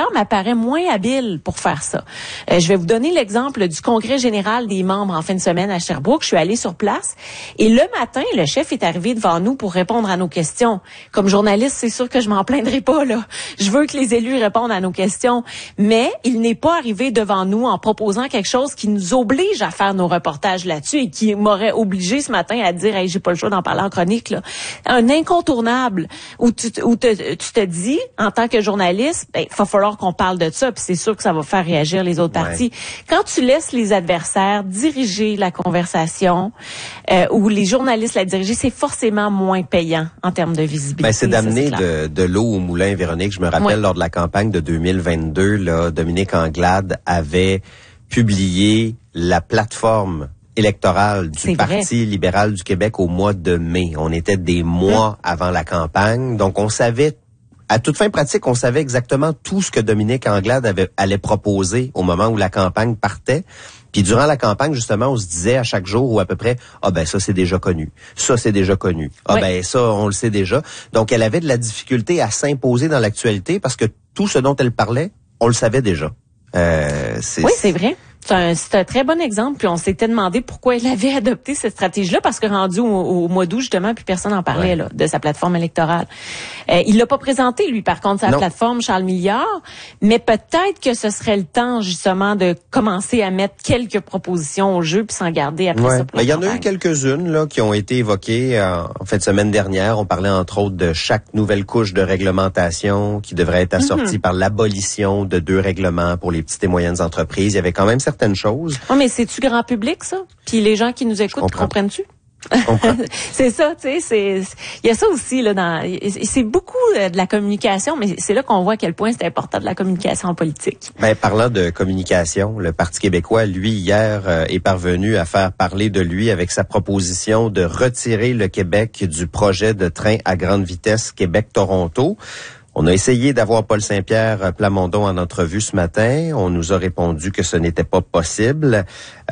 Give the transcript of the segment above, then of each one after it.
m'apparaît moins habile pour faire ça. Je vais vous donner l'exemple du congrès général des membres en fin de semaine à Sherbrooke. Je suis allée sur place et le matin, le chef est arrivé devant nous pour répondre à nos questions. Comme journaliste, c'est sûr que je m'en plaindrai pas, là. Je veux que les élus répondent à nos questions. Mais il n'est pas arrivé devant nous en proposant quelque chose qui nous oblige à faire nos reportages là-dessus et qui m'aurait obligé ce matin à dire, hey, j'ai pas le choix d'en parler en chronique, là. Un incontournable où tu te dis, en tant que journaliste, il va falloir qu'on parle de ça, puis c'est sûr que ça va faire réagir les autres partis. Quand tu laisses les adversaires diriger la conversation ou les journalistes la diriger, c'est forcément moins payant en termes de visibilité. C'est d'amener de l'eau au moulin, Véronique. Je me rappelle lors de la campagne de 2022, là, Dominique Anglade avait publié la plateforme électorale du Parti libéral du Québec au mois de mai. On était des mois avant la campagne, donc on savait, à toute fin pratique, on savait exactement tout ce que Dominique Anglade allait proposer au moment où la campagne partait. Puis durant la campagne, justement, on se disait à chaque jour ou à peu près, ça c'est déjà connu, ça c'est déjà connu, ça on le sait déjà. Donc elle avait de la difficulté à s'imposer dans l'actualité parce que tout ce dont elle parlait, on le savait déjà. Oui, c'est vrai. C'est un très bon exemple. Puis on s'était demandé pourquoi elle avait adopté cette stratégie-là, parce que rendu au mois d'août, justement, puis personne n'en parlait là, de sa plateforme électorale. Il l'a pas présenté, lui, par contre, sa plateforme, Charles Milliard, mais peut-être que ce serait le temps, justement, de commencer à mettre quelques propositions au jeu puis s'en garder après ça pour la campagne. Il y en a eu quelques-unes là qui ont été évoquées en fait semaine dernière. On parlait entre autres de chaque nouvelle couche de réglementation qui devrait être assortie par l'abolition de 2 règlements pour les petites et moyennes entreprises. Il y avait quand même certaines choses. Oui, mais c'est-tu grand public, ça? Puis les gens qui nous écoutent, comprennent-tu? C'est ça, tu sais, il y a ça aussi là c'est beaucoup de la communication, mais c'est là qu'on voit à quel point c'est important de la communication en politique. Parlant de communication, le Parti québécois, lui, hier, est parvenu à faire parler de lui avec sa proposition de retirer le Québec du projet de train à grande vitesse Québec-Toronto. On a essayé d'avoir Paul Saint-Pierre Plamondon en entrevue ce matin. On nous a répondu que ce n'était pas possible.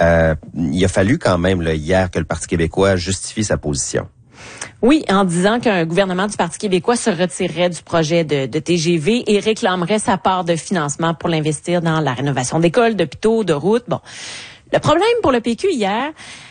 Il a fallu quand même hier que le Parti québécois justifie sa position. Oui, en disant qu'un gouvernement du Parti québécois se retirerait du projet de TGV et réclamerait sa part de financement pour l'investir dans la rénovation d'écoles, d'hôpitaux, de routes. Bon, le problème pour le PQ hier,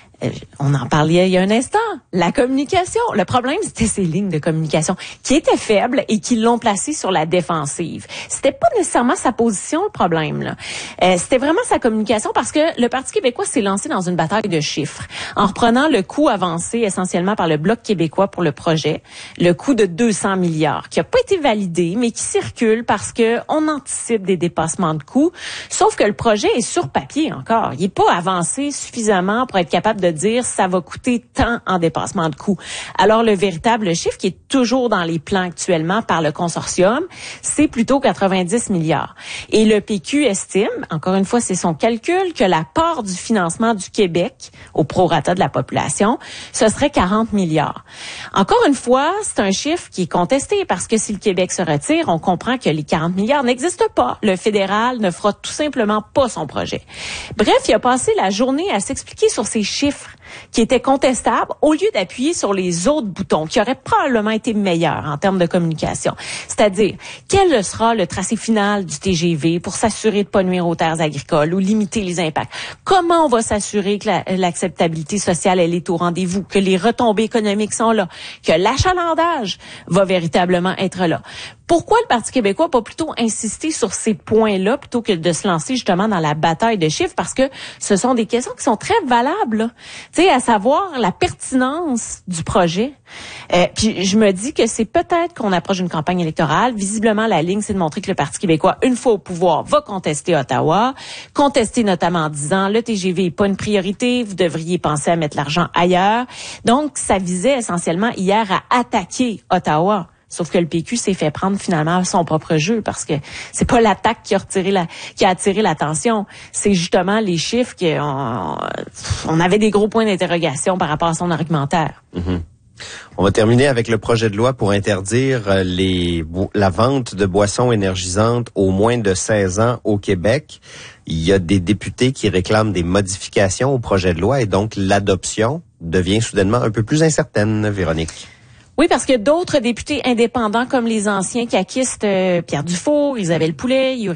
on en parlait il y a un instant, la communication. Le problème, c'était ces lignes de communication qui étaient faibles et qui l'ont placé sur la défensive. C'était pas nécessairement sa position, le problème, là. C'était vraiment sa communication parce que le Parti québécois s'est lancé dans une bataille de chiffres en reprenant le coût avancé essentiellement par le Bloc québécois pour le projet, le coût de 200 milliards, qui a pas été validé, mais qui circule parce que on anticipe des dépassements de coûts. Sauf que le projet est sur papier encore. Il est pas avancé suffisamment pour être capable de dire ça va coûter tant en dépassement de coûts. Alors le véritable chiffre qui est toujours dans les plans actuellement par le consortium, c'est plutôt 90 milliards. Et le PQ estime, encore une fois c'est son calcul, que la part du financement du Québec au prorata de la population, ce serait 40 milliards. Encore une fois, c'est un chiffre qui est contesté parce que si le Québec se retire, on comprend que les 40 milliards n'existent pas. Le fédéral ne fera tout simplement pas son projet. Bref, il a passé la journée à s'expliquer sur ces chiffres qui étaient contestables au lieu d'appuyer sur les autres boutons qui auraient probablement été meilleurs en termes de communication. C'est-à-dire, quel sera le tracé final du TGV pour s'assurer de pas nuire aux terres agricoles ou limiter les impacts? Comment on va s'assurer que l'acceptabilité sociale, elle est au rendez-vous, que les retombées économiques sont là, que l'achalandage va véritablement être là? Pourquoi le Parti québécois n'a pas plutôt insisté sur ces points-là plutôt que de se lancer justement dans la bataille de chiffres? Parce que ce sont des questions qui sont très valables, là. Tu sais, à savoir la pertinence du projet. Puis je me dis que c'est peut-être qu'on approche d'une campagne électorale. Visiblement, la ligne, c'est de montrer que le Parti québécois, une fois au pouvoir, va contester Ottawa. Contester notamment en disant le TGV n'est pas une priorité, vous devriez penser à mettre l'argent ailleurs. Donc, ça visait essentiellement hier à attaquer Ottawa. Sauf que le PQ s'est fait prendre finalement à son propre jeu parce que c'est pas l'attaque qui a attiré l'attention. C'est justement les chiffres on avait des gros points d'interrogation par rapport à son argumentaire. Mm-hmm. On va terminer avec le projet de loi pour interdire la vente de boissons énergisantes aux moins de 16 ans au Québec. Il y a des députés qui réclament des modifications au projet de loi et donc l'adoption devient soudainement un peu plus incertaine, Véronique. Oui, parce que d'autres députés indépendants comme les anciens caquistes Pierre Dufour, Isabelle Poulet,